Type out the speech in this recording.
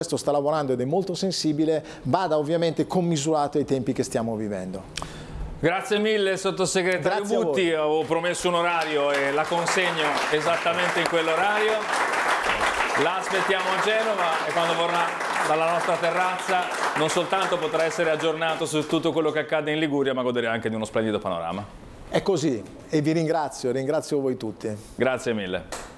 questo sta lavorando ed è molto sensibile, vada ovviamente commisurato ai tempi che stiamo vivendo. Grazie mille sottosegretario Butti, avevo promesso un orario e la consegno esattamente in quell'orario. La aspettiamo a Genova e quando vorrà dalla nostra terrazza non soltanto potrà essere aggiornato su tutto quello che accade in Liguria, ma goderà anche di uno splendido panorama. È così e vi ringrazio voi tutti. Grazie mille.